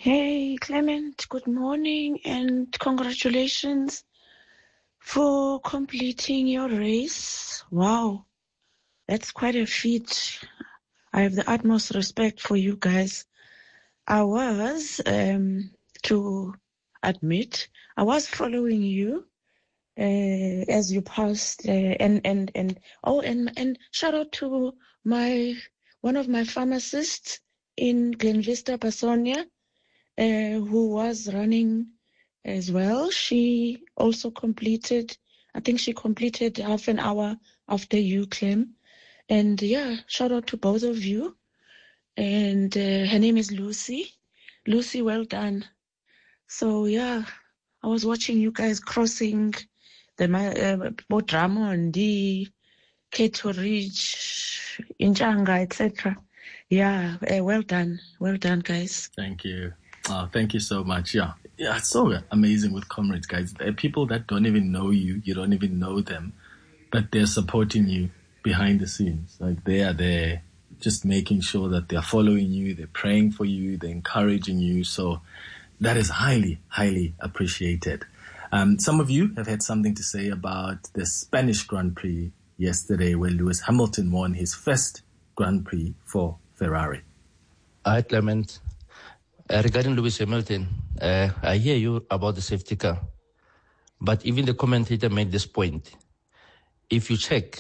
Hey, Clement, good morning and congratulations for completing your race. Wow, that's quite a feat. I have the utmost respect for you guys. I was, to admit, I was following you as you passed, and shout out to one of my pharmacists in Glen Vista, Pasonia, who was running as well. She also completed, I think she completed half an hour after you, Clem. And yeah, shout out to both of you. And her name is Lucy. Lucy, well done. So yeah, I was watching you guys crossing the Bodramondi, Cato Ridge, Injanga, etc. Yeah, well done. Well done, guys. Thank you. Thank you so much. Yeah, it's so amazing with comrades, guys. There are people that don't even know you. You don't even know them, but they're supporting you behind the scenes. Like they are there just making sure that they're following you, they're praying for you, they're encouraging you. So that is highly, highly appreciated. Some of you have had something to say about the Spanish Grand Prix yesterday where Lewis Hamilton won his first Grand Prix for Ferrari. Hi, Clement. Regarding Lewis Hamilton, I hear you about the safety car, but even the commentator made this point. If you check,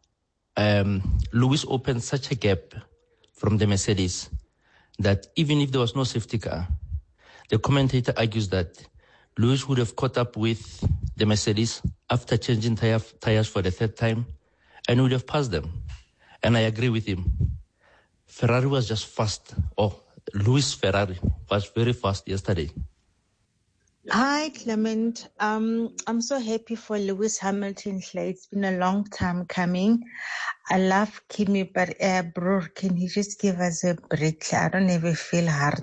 Lewis opened such a gap from the Mercedes that even if there was no safety car, the commentator argues that Lewis would have caught up with the Mercedes after changing tires for the third time and would have passed them. And I agree with him. Ferrari was just fast. Lewis Ferrari was very fast yesterday. Hi, Clement. I'm so happy for Lewis Hamilton. It's been a long time coming. I love Kimi, but bro, can he just give us a break? I don't ever feel hard.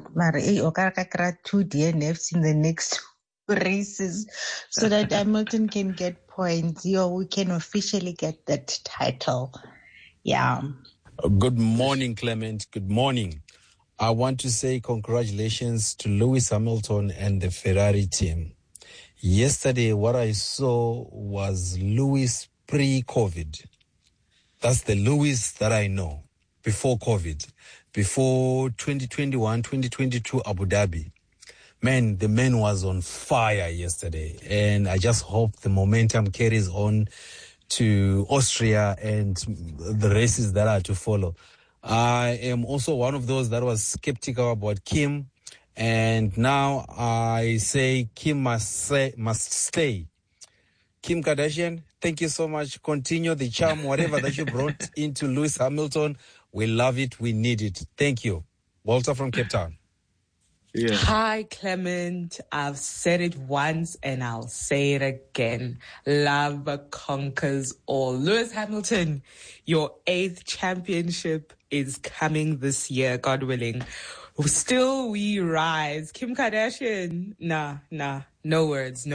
2 DNFs in the next races so that Hamilton can get points. We can officially get that title. Yeah. Good morning, Clement. Good morning. I want to say congratulations to Lewis Hamilton and the Ferrari team. Yesterday, what I saw was Lewis pre-COVID. That's the Lewis that I know before COVID, before 2021, 2022 Abu Dhabi. Man, the man was on fire yesterday. And I just hope the momentum carries on to Austria and the races that are to follow. I am also one of those that was skeptical about Kim, and now I say Kim must stay. Kim Kardashian, thank you so much. Continue the charm, whatever that you brought into Lewis Hamilton. We love it. We need it. Thank you. Walter from Cape Town. Yeah. Hi, Clement. I've said it once and I'll say it again. Love conquers all. Lewis Hamilton, your 8th championship is coming this year, God willing. Still we rise. Kim Kardashian, nah. No words.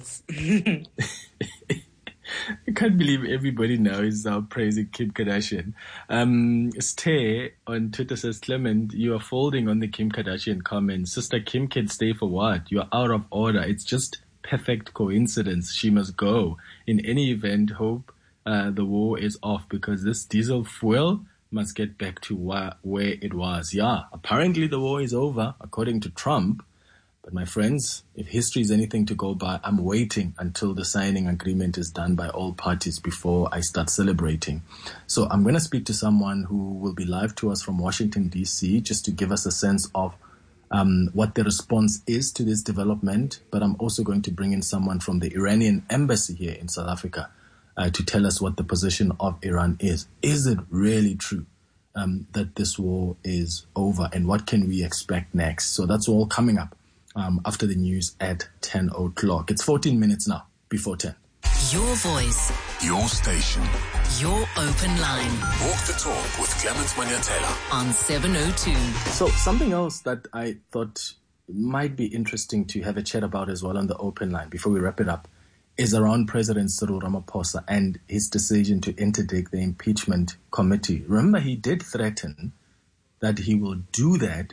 I can't believe everybody now is now praising Kim Kardashian. Stay on Twitter says, Clement, you are folding on the Kim Kardashian comments. Sister Kim can stay for what? You are out of order. It's just perfect coincidence. She must go. In any event, hope the war is off because this diesel fuel must get back to where it was. Yeah, apparently the war is over, according to Trump. But my friends, if history is anything to go by, I'm waiting until the signing agreement is done by all parties before I start celebrating. So I'm going to speak to someone who will be live to us from Washington, D.C., just to give us a sense of what the response is to this development. But I'm also going to bring in someone from the Iranian embassy here in South Africa to tell us what the position of Iran is. Is it really true that this war is over, and what can we expect next? So that's all coming up after the news at 10 o'clock. It's 14 minutes now before 10. Your voice. Your station. Your open line. Walk the talk with Clement Manyatela on 702. So something else that I thought might be interesting to have a chat about as well on the open line before we wrap it up is around President Cyril Ramaphosa and his decision to interdict the impeachment committee. Remember, he did threaten that he will do that